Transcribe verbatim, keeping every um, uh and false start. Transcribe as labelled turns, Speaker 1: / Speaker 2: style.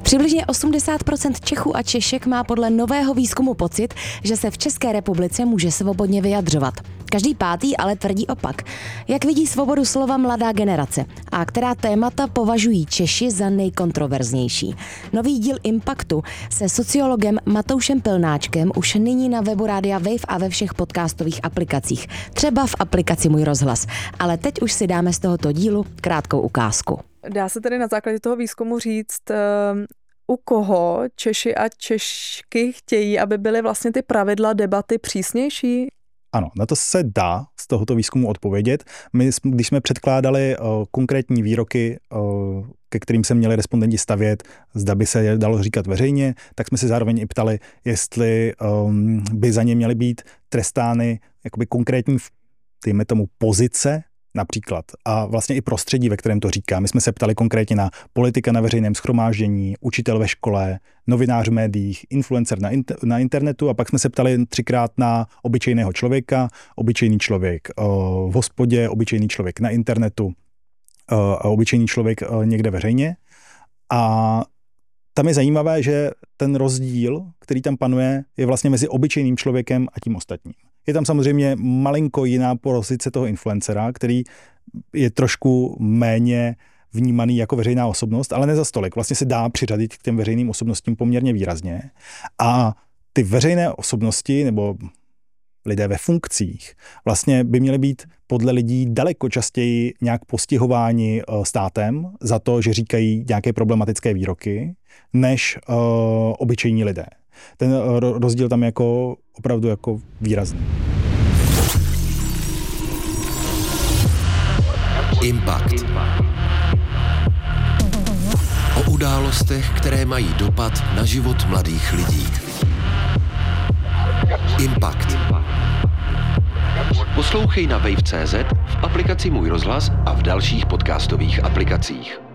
Speaker 1: Přibližně osmdesát procent Čechů a Češek má podle nového výzkumu pocit, že se v České republice může svobodně vyjadřovat. Každý pátý ale tvrdí opak. Jak vidí svobodu slova mladá generace a která témata považují Češi za nejkontroverznější? Nový díl Impaktu se sociologem Matoušem Pilnáčkem už nyní na webu Rádia Wave a ve všech podcastových aplikacích. Třeba v aplikaci Můj rozhlas. Ale teď už si dáme z tohoto dílu krátkou ukázku.
Speaker 2: Dá se tedy na základě toho výzkumu říct, u koho Češi a Češky chtějí, aby byly vlastně ty pravidla debaty přísnější?
Speaker 3: Ano, na to se dá z tohoto výzkumu odpovědět. My, když jsme předkládali uh, konkrétní výroky, uh, ke kterým se měli respondenti stavět, zda by se je dalo říkat veřejně, tak jsme se zároveň i ptali, jestli um, by za ně měly být trestány jakoby konkrétní, dejme tomu, pozice, například. A vlastně i prostředí, ve kterém to říká. My jsme se ptali konkrétně na politika na veřejném shromáždění, učitel ve škole, novinář v médiích, influencer na, inter- na internetu a pak jsme se ptali třikrát na obyčejného člověka, obyčejný člověk o, v hospodě, obyčejný člověk na internetu o, a obyčejný člověk o, někde veřejně. A tam je zajímavé, že ten rozdíl, který tam panuje, je vlastně mezi obyčejným člověkem a tím ostatním. Je tam samozřejmě malinko jiná pozice toho influencera, který je trošku méně vnímaný jako veřejná osobnost, ale ne za stolik. Vlastně se dá přiřadit k těm veřejným osobnostím poměrně výrazně. A ty veřejné osobnosti nebo lidé ve funkcích vlastně by měly být podle lidí daleko častěji nějak postihováni státem za to, že říkají nějaké problematické výroky, než uh, obyčejní lidé. Ten rozdíl tam je jako opravdu jako výrazný.
Speaker 4: Impact. O událostech, které mají dopad na život mladých lidí. Impact. Poslouchej na wave tečka cé zet, v aplikaci Můj rozhlas a v dalších podcastových aplikacích.